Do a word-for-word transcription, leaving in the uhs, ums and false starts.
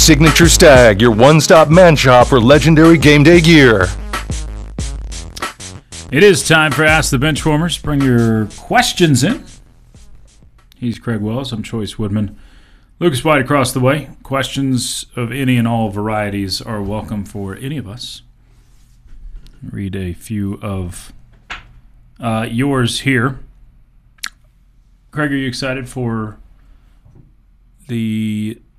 Signature Stag, your one-stop man shop for legendary game day gear. It is time for Ask the Benchwarmers. Bring your questions in. He's Craig Wells. I'm Choice Woodman. Lucas White across the way. Questions of any and all varieties are welcome for any of us. Read a few of uh, yours here. Craig, are you excited for the